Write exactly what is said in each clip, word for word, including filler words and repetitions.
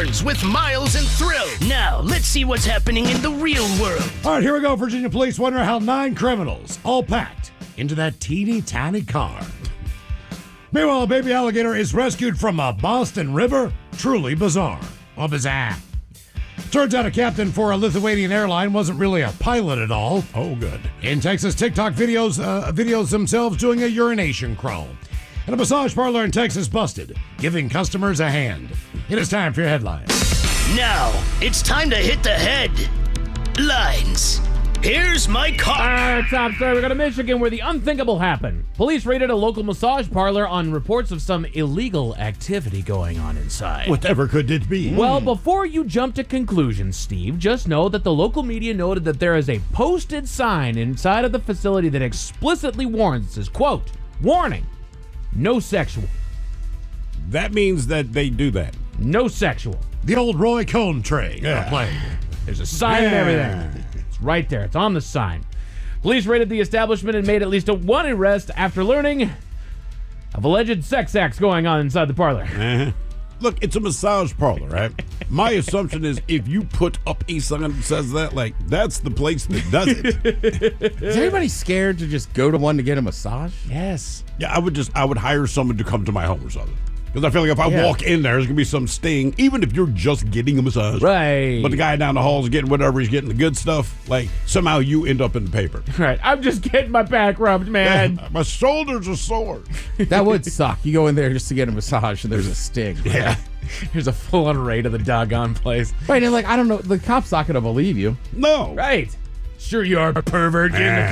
returns with Miles and Thrill. Now, let's see what's happening in the real world. All right, here we go. Virginia police wonder how nine criminals all packed into that teeny tiny car. Meanwhile, a baby alligator is rescued from a Boston river. Truly bizarre. Or bizarre. Turns out a captain for a Lithuanian airline wasn't really a pilot at all. Oh, good. In Texas, TikTok videos uh, videos themselves doing a urination crawl. And a massage parlor in Texas busted, giving customers a hand. It is time for your headlines. Now, it's time to hit the headlines. Here's my car. All right, top story. We go to Michigan where the unthinkable happened. Police raided a local massage parlor on reports of some illegal activity going on inside. Whatever could it be? Well, before you jump to conclusions, Steve, just know that the local media noted that there is a posted sign inside of the facility that explicitly warns, says, quote, warning, no sexual. That means that they do that. No sexual. The old Roy Cohn tray. Yeah. Playing. There's a sign and everything. It's right there. It's on the sign. Police raided the establishment and made at least a one arrest after learning of alleged sex acts going on inside the parlor. Uh-huh. Look, it's a massage parlor, right? My assumption is if you put up a sign that says that, like, that's the place that does it. Is anybody scared to just go to one to get a massage? Yes. Yeah, I would just, I would hire someone to come to my home or something. Because I feel like if I Yeah. walk in there, there's going to be some sting, even if you're just getting a massage. Right. But the guy down the hall is getting whatever, he's getting the good stuff. Like, somehow you end up in the paper. Right. I'm just getting my back rubbed, man. My shoulders are sore. That would suck. You go in there just to get a massage and there's a sting. Yeah. Here's a full-on raid of the doggone place. Right, and like, I don't know, the cop's not going to believe you. No. Right. Sure you are, pervert. Get in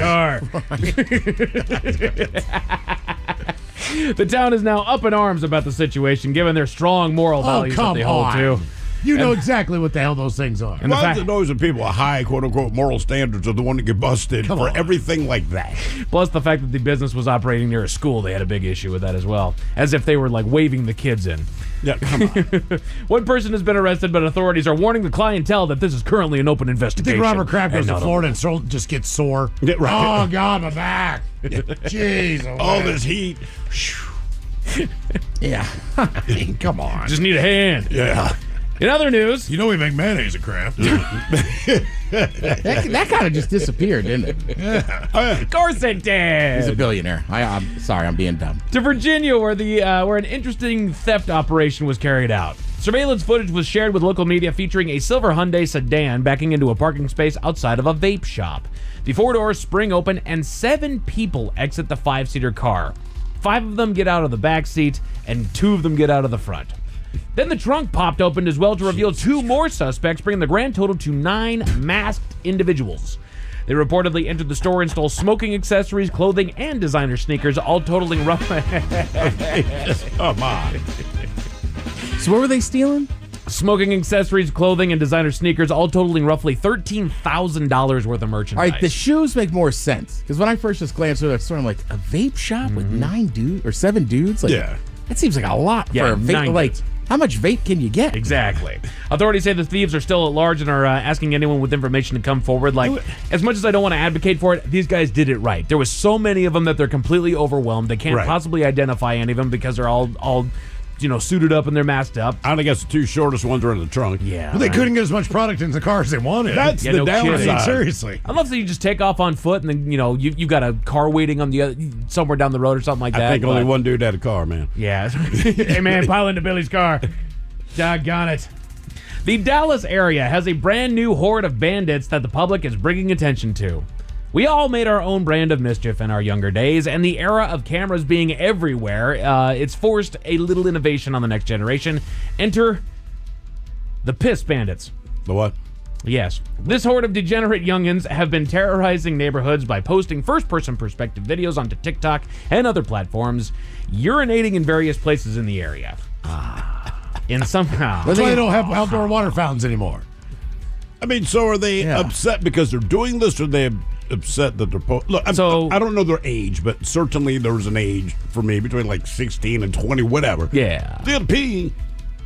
the car. The town is now up in arms about the situation, given their strong moral Oh, values that come they hold on. to. You know exactly what the hell those things are. And the Why fact- is it always the people with high, quote-unquote, moral standards are the one that get busted Come for on. everything like that? Plus the fact that the business was operating near a school, they had a big issue with that as well. As if they were, like, waving the kids in. Yeah, come on. One person has been arrested, but authorities are warning the clientele that this is currently an open I investigation. think Robert Kraft goes and to not a- Florida and so just gets sore. Yeah, right. Oh, God, my back. Jeez. Oh, All man. this heat. Yeah. I mean, come on. Just need a hand. Yeah. In other news, You know we make mayonnaise at Kraft. That, that kind of just disappeared, didn't it? of course it He's did. a billionaire. I, I'm sorry, I'm being dumb. To Virginia, where the uh, where an interesting theft operation was carried out. Surveillance footage was shared with local media featuring a silver Hyundai sedan backing into a parking space outside of a vape shop. The four doors spring open and seven people exit the five-seater car. Five of them get out of the back seat and two of them get out of the front. Then the trunk popped open as well to reveal two more suspects, bringing the grand total to nine masked individuals. They reportedly entered the store and stole smoking accessories, clothing, and designer sneakers, all totaling roughly... Come on. So what were they stealing? Smoking accessories, clothing, and designer sneakers, all totaling roughly thirteen thousand dollars worth of All merchandise. right, the shoes make more sense. Because when I first just glanced through that store, I'm like, a vape shop with nine dudes or seven dudes? Like, Yeah. That seems like a lot Yeah, for a vape. nine Like, dudes. how much vape can you get? Exactly. Authorities say the thieves are still at large and are uh, asking anyone with information to come forward. Like, as much as I don't want to advocate for it, these guys did it right. There was so many of them that they're completely overwhelmed. They can't Right. possibly identify any of them because they're all, all, you know, suited up and they're masked up. I only guess the two shortest ones are in the trunk. Yeah. But they right. couldn't get as much product in the car as they wanted. That's Yeah, the no kidding. I mean, downside. seriously. I love that you just take off on foot and then, you know, you, you got a car waiting on the other, somewhere down the road or something like I that. think only but- one dude had a car, man. Yeah. Hey, man, pile into Billy's car. Doggone it. The Dallas area has a brand new horde of bandits that the public is bringing attention to. We all made our own brand of mischief in our younger days, and the era of cameras being everywhere, uh, it's forced a little innovation on the next generation. Enter the Piss Bandits. The what? Yes. This horde of degenerate youngins have been terrorizing neighborhoods by posting first-person perspective videos onto TikTok and other platforms, urinating in various places in the area. In somehow. That's why they don't have outdoor water fountains anymore. I mean, so are they Yeah. upset because they're doing this, or are they upset that they're... Po- Look, I'm, So- I don't know their age, but certainly there was an age for me between like sixteen and twenty, whatever. Yeah. Still pee.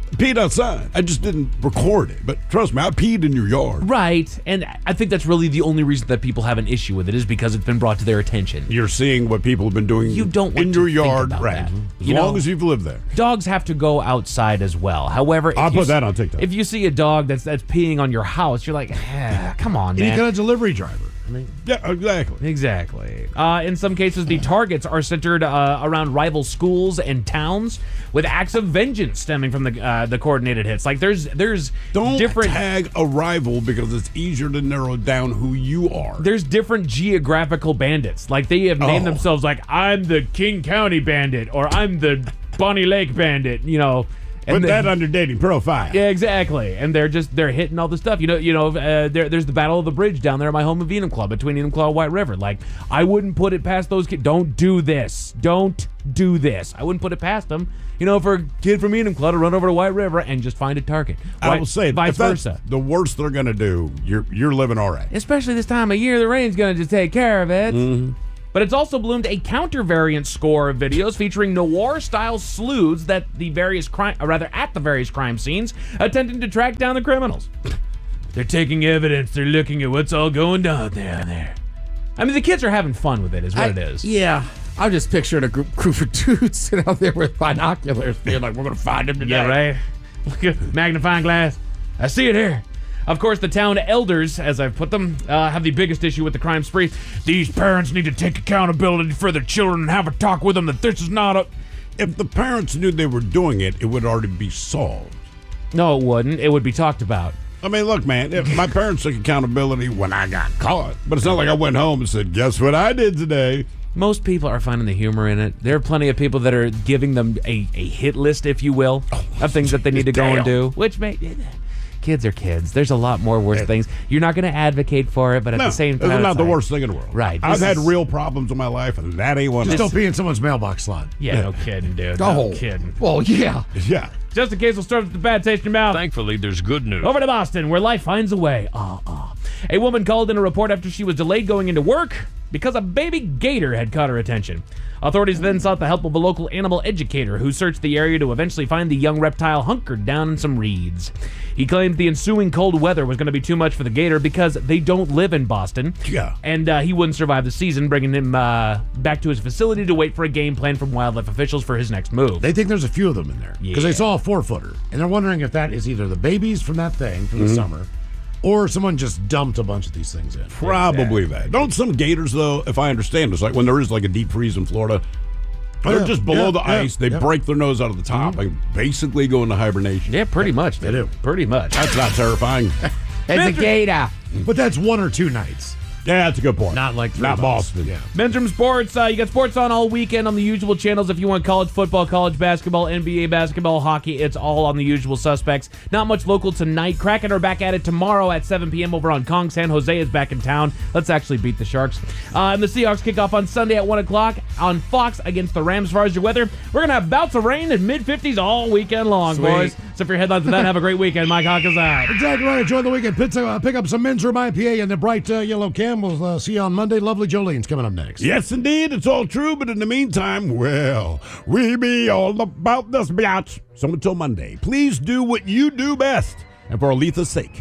Peed outside. I just didn't record it. But trust me, I peed in your yard. Right, and I think that's really the only reason that people have an issue with it is because it's been brought to their attention. You're seeing what people have been doing You don't want in to your think yard, about right? that. As You long know, as you've lived there. Dogs have to go outside as well. However, if I'll you put that s- on TikTok. If you see a dog that's that's peeing on your house, you're like, eh, come on, Any man. kind of delivery driver. I mean, Yeah, exactly. Exactly. Uh, in some cases, the targets are centered uh, around rival schools and towns, with acts of vengeance stemming from the uh, the coordinated hits. Like there's there's Don't different tag a rival because it's easier to narrow down who you are. there's different geographical bandits. Like they have named Oh. themselves like I'm the King County Bandit or I'm the Bonnie Lake Bandit. You know. Put they- that under dating profile. Yeah, exactly. And they're just they're hitting all the stuff. You know, you know. Uh, there, there's the Battle of the Bridge down there at my home of Enumclaw between Enumclaw and White River. Like, I wouldn't put it past those kids. Don't do this. Don't do this. I wouldn't put it past them. You know, for a kid from Enumclaw to run over to White River and just find a target. I Right? will say, vice if that's versa. the worst they're going to do, you're you're living all right. Especially this time of year, the rain's gonna just take care of it. Mm-hmm. But it's also bloomed a counter-variant score of videos featuring noir-style sleuths that the various crime, or rather at the various crime scenes, attempting to track down the criminals. They're taking evidence. They're looking at what's all going down down there. I mean, the kids are having fun with it, is what I- it is. Yeah. I'm just picturing a group, group of dudes sitting out there with binoculars, being like, we're going to find him today. Yeah, right? Look at magnifying glass. I see it here. Of course, the town elders, as I've put them, uh, have the biggest issue with the crime spree. These parents need to take accountability for their children and have a talk with them that this is not a... If the parents knew they were doing it, it would already be solved. No, it wouldn't. It would be talked about. I mean, look, man, if my parents took accountability when I got caught, but it's not like I went home and said, guess what I did today? Most people are finding the humor in it. There are plenty of people that are giving them a, a hit list, if you will, of things that they need to go and do, which may... Kids are kids. There's a lot more worse things. You're not going to advocate for it, but at No, the same time, it's not it's the like- worst thing in the world. Right. I've This had is- real problems in my life, and that ain't one just of don't them. pee in someone's mailbox slot. Yeah, no kidding, dude. Oh. No kidding. Well, yeah. Yeah. Just in case we'll start with the bad taste in your mouth. Thankfully, there's good news. Over to Boston, where life finds a way. Ah, ah. A woman called in a report after she was delayed going into work because a baby gator had caught her attention. Authorities then sought the help of a local animal educator who searched the area to eventually find the young reptile hunkered down in some reeds. He claimed the ensuing cold weather was going to be too much for the gator because they don't live in Boston. Yeah. And uh, he wouldn't survive the season, bringing him uh, back to his facility to wait for a game plan from wildlife officials for his next move. They think there's a few of them in there because Yeah. they saw a four footer, and they're wondering if that is either the babies from that thing from the Mm-hmm. summer, or someone just dumped a bunch of these things in. Probably that. Don't some gators, though, if I understand, it's like when there is like a deep freeze in Florida, they're yeah, just below yeah, the yeah, ice. They yeah. break their nose out of the top and basically go into hibernation. Yeah, pretty much. They do. Pretty much. That's not terrifying. It's a gator. But that's one or two nights. Yeah, that's a good point. Not like three not months. Boston. Yeah. Men's Room Sports, uh, you got sports on all weekend on the usual channels. If you want college football, college basketball, N B A basketball, hockey, it's all on the usual suspects. Not much local tonight. Kraken are back at it tomorrow at seven p.m. over on Kong. San Jose is back in town. Let's actually beat the Sharks. Uh, and the Seahawks kick off on Sunday at one o'clock on Fox against the Rams. As far as your weather, we're going to have bouts of rain in mid-fifties all weekend long, Sweet. boys. So for your headlines of that, have a great weekend. Mike Hawk is out. Exactly right. Enjoy the weekend. Pick, uh, pick up some Men's Room I P A and the bright uh, yellow cam. We'll uh, see you on Monday. Lovely Jolene's coming up next. Yes, indeed, it's all true. But in the meantime, well, we be all about this biatch. So until Monday, please do what you do best. And for Aletha's sake,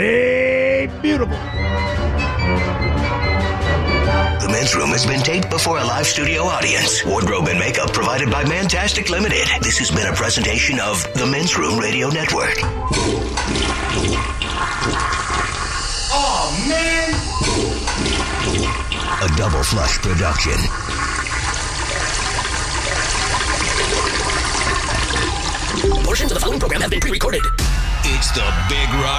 stay beautiful. The Men's Room has been taped before a live studio audience. Wardrobe and makeup provided by Mantastic Limited. This has been a presentation of the Men's Room Radio Network. Oh, man! A Double Flush production. Portions of the following program have been pre-recorded. It's the Big Rock